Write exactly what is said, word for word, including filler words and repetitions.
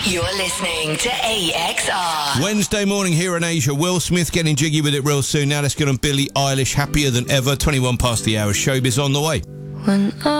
You're listening to A X R. Wednesday morning here in Asia. Will Smith getting jiggy with it real soon. Now let's get on Billie Eilish, Happier Than Ever. twenty-one past the hour. Showbiz on the way. When I